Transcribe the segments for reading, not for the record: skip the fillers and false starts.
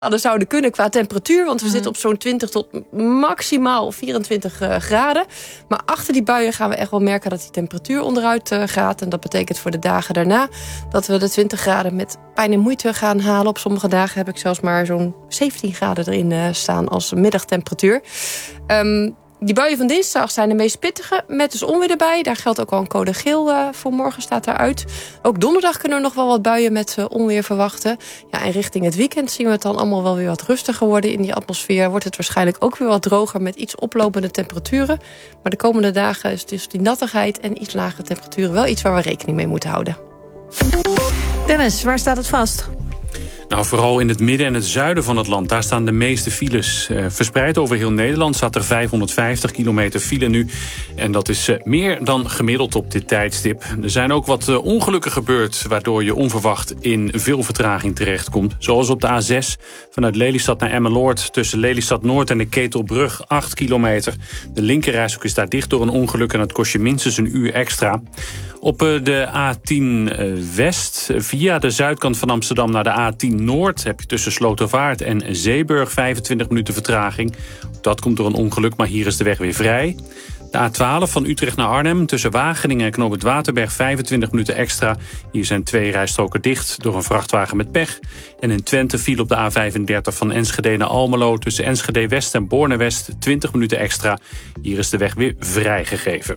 zouden kunnen qua temperatuur. Want we zitten op zo'n 20 tot maximaal 24 graden. Maar achter die buien gaan we echt wel merken dat die temperatuur onderuit gaat. En dat betekent voor de dagen daarna dat we de 20 graden met pijn en moeite gaan halen. Op sommige dagen heb ik zelfs maar zo'n 17 graden erin staan als middagtemperatuur. Die buien van dinsdag zijn de meest pittige, met dus onweer erbij. Daar geldt ook al een code geel voor morgen, staat daaruit. Ook donderdag kunnen we nog wel wat buien met onweer verwachten. Ja, en richting het weekend zien we het dan allemaal wel weer wat rustiger worden in die atmosfeer. Wordt het waarschijnlijk ook weer wat droger met iets oplopende temperaturen. Maar de komende dagen is dus die nattigheid en iets lagere temperaturen wel iets waar we rekening mee moeten houden. Dennis, waar staat het vast? Nou, vooral in het midden en het zuiden van het land. Daar staan de meeste files. Verspreid over heel Nederland staat er 550 kilometer file nu. En dat is meer dan gemiddeld op dit tijdstip. Er zijn ook wat ongelukken gebeurd, waardoor je onverwacht in veel vertraging terechtkomt. Zoals op de A6 vanuit Lelystad naar Emmeloord. Tussen Lelystad Noord en de Ketelbrug 8 kilometer. De linkerrijstrook is daar dicht door een ongeluk en dat kost je minstens een uur extra. Op de A10 West, via de zuidkant van Amsterdam naar de A10 Noord... heb je tussen Slotervaart en Zeeburg 25 minuten vertraging. Dat komt door een ongeluk, maar hier is de weg weer vrij. De A12 van Utrecht naar Arnhem, tussen Wageningen en Knoop het Waterberg 25 minuten extra. Hier zijn 2 rijstroken dicht door een vrachtwagen met pech. En in Twente viel op de A35 van Enschede naar Almelo... tussen Enschede West en Borne West 20 minuten extra. Hier is de weg weer vrijgegeven.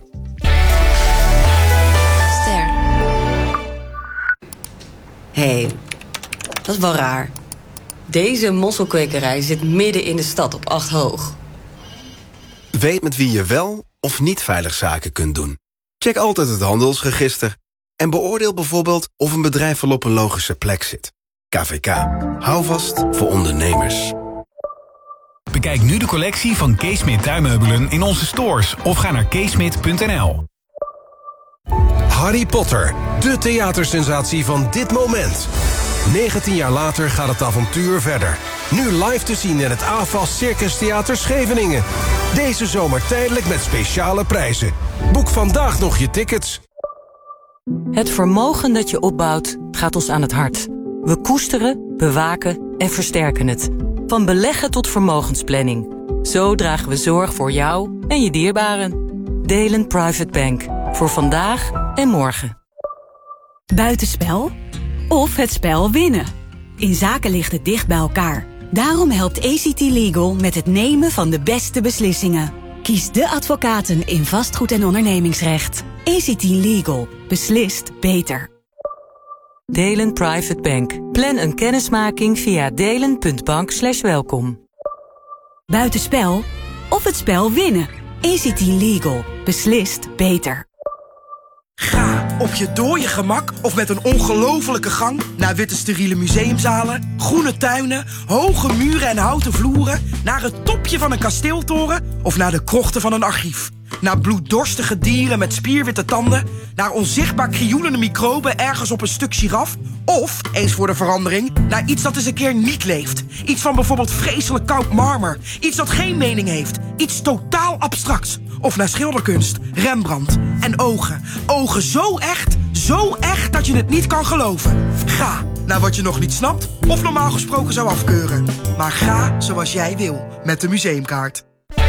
Hé, dat is wel raar. Deze mosselkwekerij zit midden in de stad op 8 hoog. Weet met wie je wel of niet veilig zaken kunt doen. Check altijd het handelsregister. En beoordeel bijvoorbeeld of een bedrijf wel op een logische plek zit. KVK. Hou vast voor ondernemers. Bekijk nu de collectie van Keesmit tuinmeubelen in onze stores of ga naar keesmit.nl. Harry Potter, de theatersensatie van dit moment. 19 jaar later gaat het avontuur verder. Nu live te zien in het AFAS Circus Theater Scheveningen. Deze zomer tijdelijk met speciale prijzen. Boek vandaag nog je tickets. Het vermogen dat je opbouwt gaat ons aan het hart. We koesteren, bewaken en versterken het. Van beleggen tot vermogensplanning. Zo dragen we zorg voor jou en je dierbaren. Delen Private Bank. Voor vandaag en morgen. Buitenspel of het spel winnen. In zaken ligt het dicht bij elkaar. Daarom helpt ACT Legal met het nemen van de beste beslissingen. Kies de advocaten in vastgoed en ondernemingsrecht. ACT Legal. Beslist beter. Delen Private Bank. Plan een kennismaking via delen.bank/welkom. Buitenspel of het spel winnen. ACT Legal. Beslist beter. Ga op je dode gemak of met een ongelofelijke gang naar witte steriele museumzalen, groene tuinen, hoge muren en houten vloeren, naar het topje van een kasteeltoren of naar de krochten van een archief. Naar bloeddorstige dieren met spierwitte tanden, naar onzichtbaar krioelende microben ergens op een stuk giraf, of, eens voor de verandering, naar iets dat eens een keer niet leeft. Iets van bijvoorbeeld vreselijk koud marmer, iets dat geen mening heeft, iets totaal abstracts. Of naar schilderkunst, Rembrandt en ogen. Ogen zo echt dat je het niet kan geloven. Ga naar wat je nog niet snapt of normaal gesproken zou afkeuren. Maar ga zoals jij wil met de museumkaart.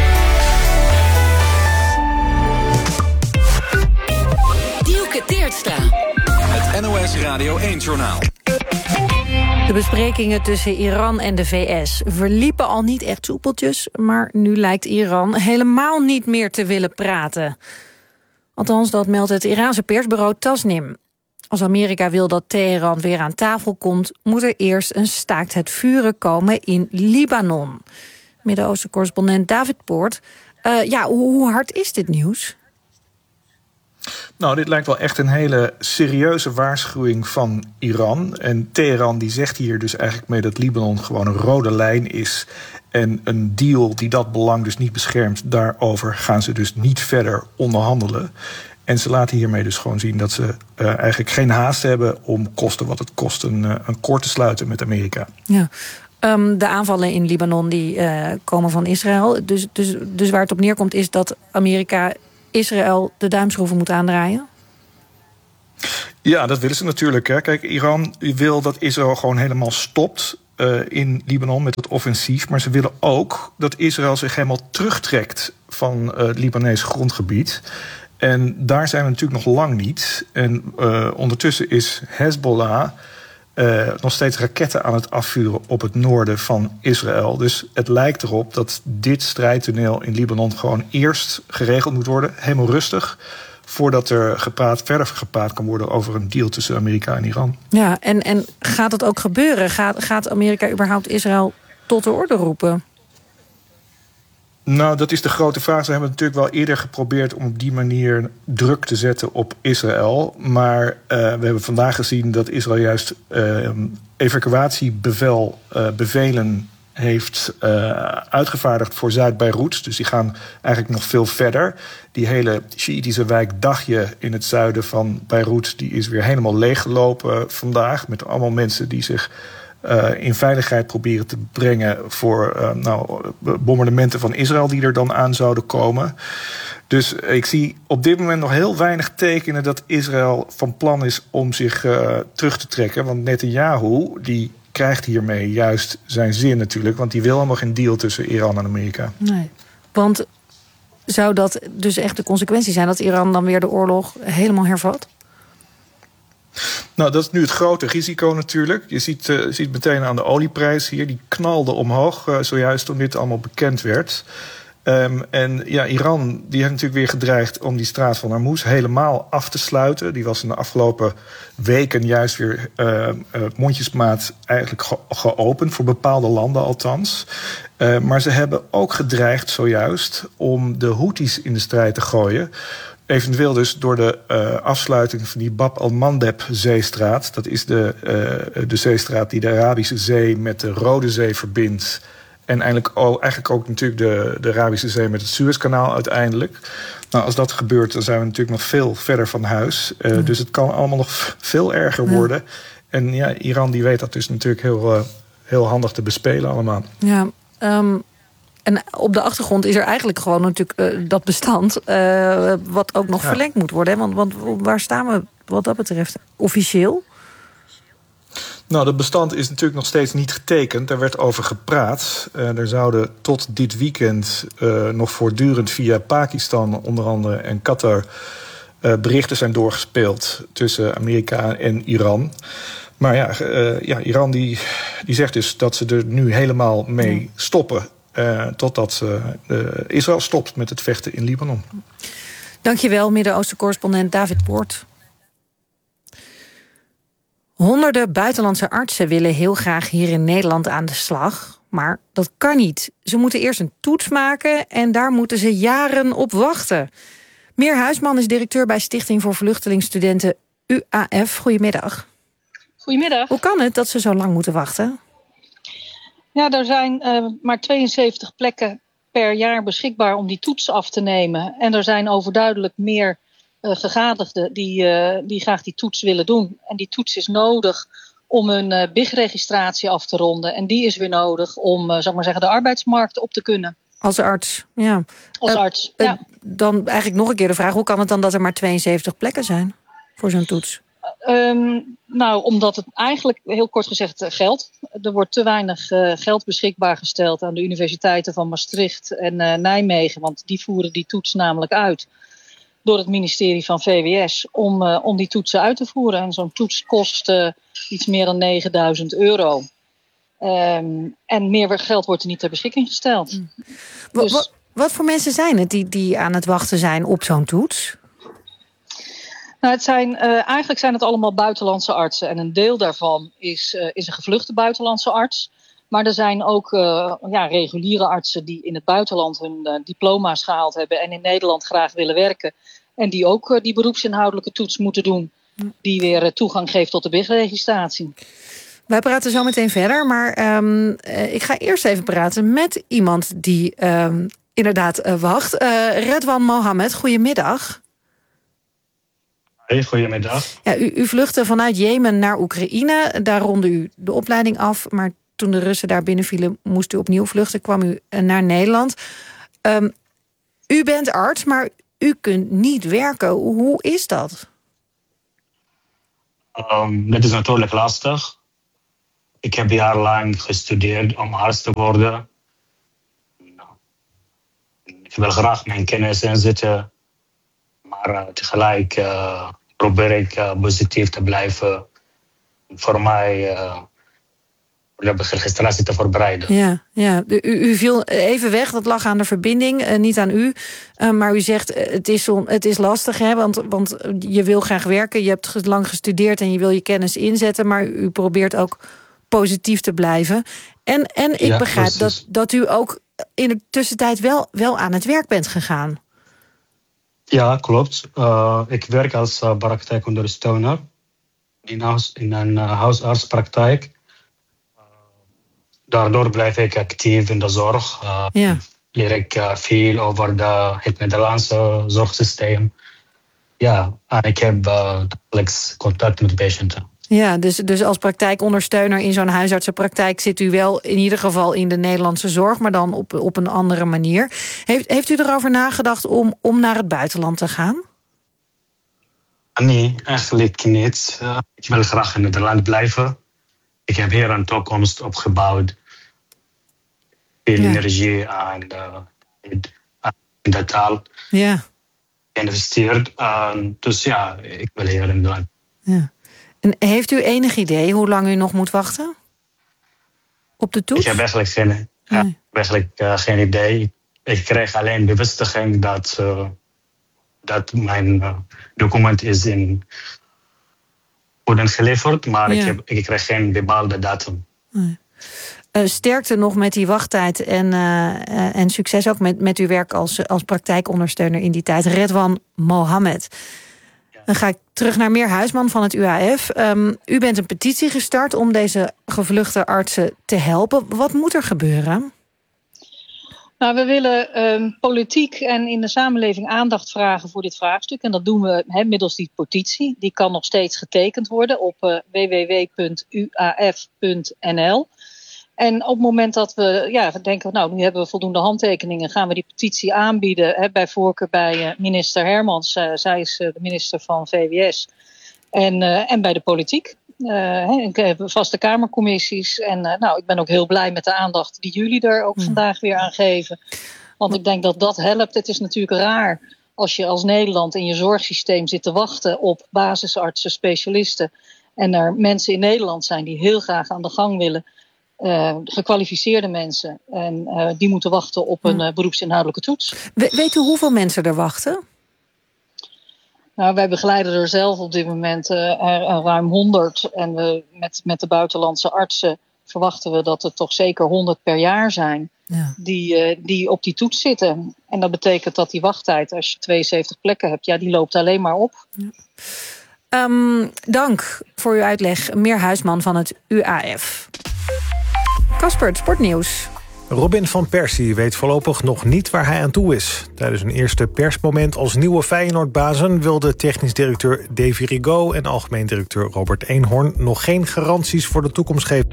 Dielke Teertstra. Het NOS Radio 1-journaal. De besprekingen tussen Iran en de VS verliepen al niet echt soepeltjes, maar nu lijkt Iran helemaal niet meer te willen praten. Althans, dat meldt het Iraanse persbureau Tasnim. Als Amerika wil dat Teheran weer aan tafel komt, moet er eerst een staakt het vuren komen in Libanon. Midden-Oosten-correspondent David Poort. Hoe hard is dit nieuws? Nou, dit lijkt wel echt een hele serieuze waarschuwing van Iran. En Teheran die zegt hier dus eigenlijk mee dat Libanon gewoon een rode lijn is. En een deal die dat belang dus niet beschermt, daarover gaan ze dus niet verder onderhandelen. En ze laten hiermee dus gewoon zien dat ze eigenlijk geen haast hebben om koste wat het kost een akkoord te sluiten met Amerika. Ja. De aanvallen in Libanon die komen van Israël. Dus waar het op neerkomt is dat Amerika Israël de duimschroeven moet aandraaien? Ja, dat willen ze natuurlijk. Hè. Kijk, Iran wil dat Israël gewoon helemaal stopt in Libanon met het offensief. Maar ze willen ook dat Israël zich helemaal terugtrekt van het Libanese grondgebied. En daar zijn we natuurlijk nog lang niet. En ondertussen is Hezbollah nog steeds raketten aan het afvuren op het noorden van Israël. Dus het lijkt erop dat dit strijdtoneel in Libanon gewoon eerst geregeld moet worden. Helemaal rustig. Voordat er verder gepraat kan worden over een deal tussen Amerika en Iran. Ja, en gaat het ook gebeuren? Gaat Amerika überhaupt Israël tot de orde roepen? Nou, dat is de grote vraag. Ze hebben natuurlijk wel eerder geprobeerd om op die manier druk te zetten op Israël. Maar we hebben vandaag gezien dat Israël juist evacuatiebevelen heeft uitgevaardigd voor Zuid-Beirut. Dus die gaan eigenlijk nog veel verder. Die hele Sjiïtische wijk Dagje in het zuiden van Beirut, die is weer helemaal leeggelopen vandaag. Met allemaal mensen die zich in veiligheid proberen te brengen voor bombardementen van Israël die er dan aan zouden komen. Dus ik zie op dit moment nog heel weinig tekenen dat Israël van plan is om zich terug te trekken. Want Netanyahu, die krijgt hiermee juist zijn zin natuurlijk. Want die wil helemaal geen deal tussen Iran en Amerika. Nee, want zou dat dus echt de consequentie zijn dat Iran dan weer de oorlog helemaal hervat? Nou, dat is nu het grote risico natuurlijk. Je ziet meteen aan de olieprijs hier. Die knalde omhoog zojuist toen dit allemaal bekend werd. En ja, Iran die heeft natuurlijk weer gedreigd om die straat van Hormuz helemaal af te sluiten. Die was in de afgelopen weken juist weer mondjesmaat eigenlijk geopend. Voor bepaalde landen althans. Maar ze hebben ook gedreigd zojuist om de Houthis in de strijd te gooien. Eventueel dus door de afsluiting van die Bab el-Mandeb-zeestraat. Dat is de zeestraat die de Arabische Zee met de Rode Zee verbindt. En eigenlijk ook natuurlijk de Arabische Zee met het Suezkanaal uiteindelijk. Nou, als dat gebeurt, dan zijn we natuurlijk nog veel verder van huis. Dus het kan allemaal nog veel erger worden. En ja, Iran die weet dat dus natuurlijk heel handig te bespelen allemaal. Ja, en op de achtergrond is er eigenlijk gewoon natuurlijk dat bestand wat ook nog verlengd moet worden. Hè? Want waar staan we wat dat betreft officieel? Nou, dat bestand is natuurlijk nog steeds niet getekend. Daar werd over gepraat. Er zouden tot dit weekend nog voortdurend via Pakistan onder andere en Qatar berichten zijn doorgespeeld tussen Amerika en Iran. Maar Iran die zegt dus dat ze er nu helemaal mee stoppen. Totdat Israël stopt met het vechten in Libanon. Dankjewel, Midden-Oosten-correspondent David Poort. Honderden buitenlandse artsen willen heel graag hier in Nederland aan de slag. Maar dat kan niet. Ze moeten eerst een toets maken en daar moeten ze jaren op wachten. Meer Huisman is directeur bij Stichting voor Vluchtelingstudenten UAF. Goedemiddag. Goedemiddag. Hoe kan het dat ze zo lang moeten wachten? Ja, er zijn maar 72 plekken per jaar beschikbaar om die toets af te nemen. En er zijn overduidelijk meer gegadigden die graag die toets willen doen. En die toets is nodig om hun BIG-registratie af te ronden. En die is weer nodig om, zal ik maar zeggen, de arbeidsmarkt op te kunnen. Als arts, ja. Als arts, ja. Dan eigenlijk nog een keer de vraag, hoe kan het dan dat er maar 72 plekken zijn voor zo'n toets? Nou, omdat het eigenlijk, heel kort gezegd, geldt. Er wordt te weinig geld beschikbaar gesteld aan de universiteiten van Maastricht en Nijmegen. Want die voeren die toets namelijk uit door het ministerie van VWS om die toetsen uit te voeren. En zo'n toets kost iets meer dan €9.000. En meer geld wordt er niet ter beschikking gesteld. Dus Wat voor mensen zijn het die aan het wachten zijn op zo'n toets? Nou, eigenlijk zijn het allemaal buitenlandse artsen. En een deel daarvan is een gevluchte buitenlandse arts. Maar er zijn ook reguliere artsen die in het buitenland hun diploma's gehaald hebben en in Nederland graag willen werken. En die ook die beroepsinhoudelijke toets moeten doen. Die weer toegang geeft tot de BIG-registratie. Wij praten zo meteen verder, maar ik ga eerst even praten met iemand die inderdaad wacht. Redwan Mohammed, goedemiddag. Hey, goedemiddag. Ja, u vluchtte vanuit Jemen naar Oekraïne. Daar ronde u de opleiding af, maar toen de Russen daar binnenvielen, moest u opnieuw vluchten, kwam u naar Nederland. U bent arts, maar u kunt niet werken. Hoe is dat? Dat is natuurlijk lastig. Ik heb jarenlang gestudeerd om arts te worden. Ik wil graag mijn kennis inzetten. Maar tegelijk probeer ik positief te blijven. Voor mij de registratie te voorbereiden. Ja. U viel even weg, dat lag aan de verbinding, niet aan u. Maar u zegt, het is lastig, hè, want je wil graag werken. Je hebt lang gestudeerd en je wil je kennis inzetten. Maar u probeert ook positief te blijven. En ik begrijp dat u ook in de tussentijd wel aan het werk bent gegaan. Ja, klopt. Ik werk als praktijkondersteuner in een huisartspraktijk. Daardoor blijf ik actief in de zorg. Leer ik veel over het Nederlandse zorgsysteem. Ja, en ik heb dagelijks contact met patiënten. Ja, dus als praktijkondersteuner in zo'n huisartsenpraktijk zit u wel in ieder geval in de Nederlandse zorg, maar dan op een andere manier. Heeft u erover nagedacht om naar het buitenland te gaan? Nee, eigenlijk niet. Ik wil graag in Nederland blijven. Ik heb hier een toekomst opgebouwd. Veel energie en in de taal. Ja. Geïnvesteerd. Dus ja, ik wil hier in Nederland. Ja. En heeft u enig idee hoe lang u nog moet wachten? Op de toets? Ik heb eigenlijk geen idee. Ik kreeg alleen bevestiging dat mijn document is in worden geleverd, maar ik kreeg geen bepaalde datum. Sterkte nog met die wachttijd en succes ook met uw werk als praktijkondersteuner in die tijd. Redwan Mohammed. Dan ga ik terug naar Meer Huisman van het UAF. U bent een petitie gestart om deze gevluchte artsen te helpen. Wat moet er gebeuren? Nou, we willen politiek en in de samenleving aandacht vragen voor dit vraagstuk. En dat doen we middels die petitie. Die kan nog steeds getekend worden op www.uaf.nl. En op het moment dat we denken, nou, nu hebben we voldoende handtekeningen, gaan we die petitie aanbieden. Bij voorkeur bij minister Hermans. Zij is de minister van VWS. En bij de politiek. Ik heb vaste kamercommissies. En ik ben ook heel blij met de aandacht die jullie er ook vandaag weer aan geven. Want ik denk dat dat helpt. Het is natuurlijk raar als je als Nederland in je zorgsysteem zit te wachten op basisartsen, specialisten. En er mensen in Nederland zijn die heel graag aan de gang willen. Gekwalificeerde mensen. En die moeten wachten op een beroepsinhoudelijke toets. Weet u hoeveel mensen er wachten? Nou, wij begeleiden er zelf op dit moment ruim 100. En we met de buitenlandse artsen verwachten we dat er toch zeker 100 per jaar zijn. Ja. Die op die toets zitten. En dat betekent dat die wachttijd, als je 72 plekken hebt, die loopt alleen maar op. Ja. Dank voor uw uitleg. Meer Huisman van het UAF. Kasper, het sportnieuws. Robin van Persie weet voorlopig nog niet waar hij aan toe is. Tijdens een eerste persmoment als nieuwe Feyenoord-bazen wilde technisch directeur Davy Rigaud en algemeen directeur Robert Eenhoorn nog geen garanties voor de toekomst geven.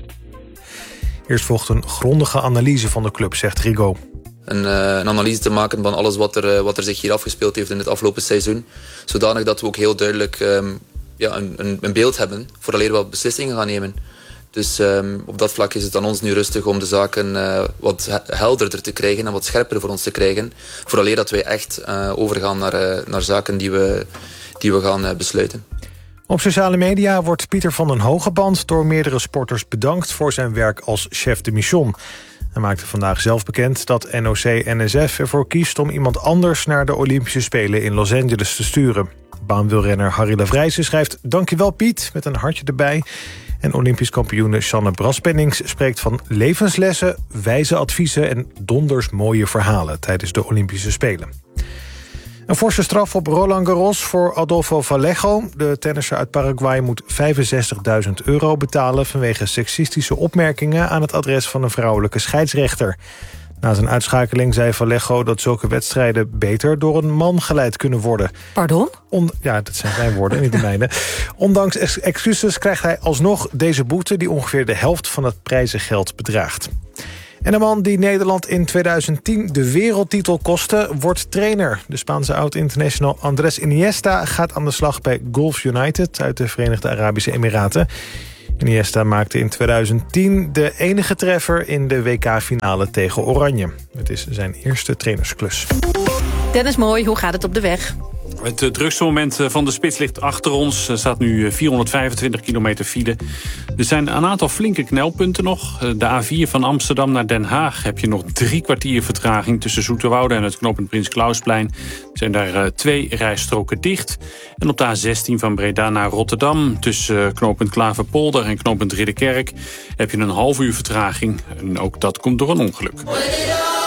Eerst volgt een grondige analyse van de club, zegt Rigaud. Een analyse te maken van alles wat er zich hier afgespeeld heeft in het afgelopen seizoen. Zodanig dat we ook heel duidelijk een beeld hebben vooraleer we beslissingen gaan nemen. Dus op dat vlak is het aan ons nu rustig om de zaken wat helderder te krijgen en wat scherper voor ons te krijgen. Vooraleer dat wij echt overgaan naar zaken die we gaan besluiten. Op sociale media wordt Pieter van den Hogeband door meerdere sporters bedankt voor zijn werk als chef de mission. Hij maakte vandaag zelf bekend dat NOC-NSF ervoor kiest om iemand anders naar de Olympische Spelen in Los Angeles te sturen. Baanwielrenner Harry Lavrijsen schrijft "Dankjewel Piet" met een hartje erbij. En Olympisch kampioene Sjanne Braspennings spreekt van levenslessen, wijze adviezen en donders mooie verhalen tijdens de Olympische Spelen. Een forse straf op Roland Garros voor Adolfo Vallejo. De tennisser uit Paraguay moet €65.000 betalen vanwege seksistische opmerkingen aan het adres van een vrouwelijke scheidsrechter. Na zijn uitschakeling zei Vallejo dat zulke wedstrijden beter door een man geleid kunnen worden. Pardon? Ja, dat zijn zijn woorden, niet de mijne. Ondanks excuses krijgt hij alsnog deze boete die ongeveer de helft van het prijzengeld bedraagt. En de man die Nederland in 2010 de wereldtitel kostte, wordt trainer. De Spaanse oud-international Andrés Iniesta gaat aan de slag bij Gulf United uit de Verenigde Arabische Emiraten. Iniesta maakte in 2010 de enige treffer in de WK-finale tegen Oranje. Het is zijn eerste trainersklus. Dennis Mooi, hoe gaat het op de weg? Het drukste moment van de spits ligt achter ons. Er staat nu 425 kilometer file. Er zijn een aantal flinke knelpunten nog. De A4 van Amsterdam naar Den Haag heb je nog 3 kwartier vertraging tussen Zoeterwoude en het knooppunt Prins Klausplein. Er zijn daar 2 rijstroken dicht. En op de A16 van Breda naar Rotterdam tussen knooppunt Klaverpolder en knooppunt Ridderkerk heb je een half uur vertraging. En ook dat komt door een ongeluk.